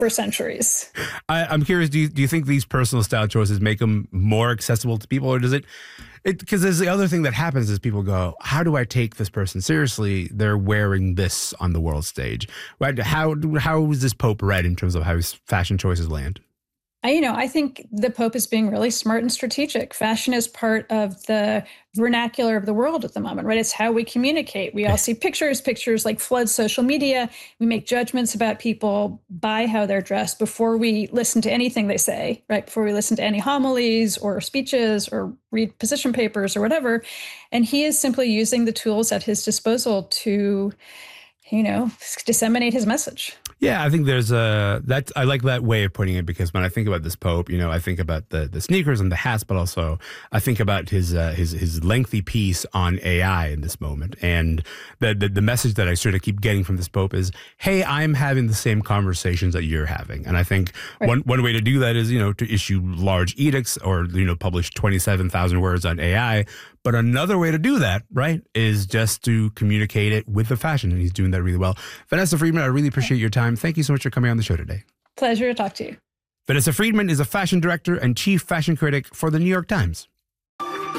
for centuries. I'm curious, do you think these personal style choices make them more accessible to people, or does it because there's the other thing that happens is people go, how do I take this person seriously? They're wearing this on the world stage, right? How is this Pope read in terms of how his fashion choices land? I think the Pope is being really smart and strategic. Fashion is part of the vernacular of the world at the moment, right? It's how we communicate. We all see pictures like flood social media. We make judgments about people by how they're dressed before we listen to anything they say, right? Before we listen to any homilies or speeches or read position papers or whatever. And he is simply using the tools at his disposal to, disseminate his message. Yeah, I think there's I like that way of putting it, because when I think about this Pope, I think about the sneakers and the hats, but also I think about his lengthy piece on AI in this moment. And the message that I sort of keep getting from this Pope is, hey, I'm having the same conversations that you're having. And I think one way to do that is, to issue large edicts or, publish 27,000 words on AI. But another way to do that, right, is just to communicate it with the fashion. And he's doing that really well. Vanessa Friedman, I really appreciate your time. Thank you so much for coming on the show today. Pleasure to talk to you. Vanessa Friedman is a fashion director and chief fashion critic for The New York Times.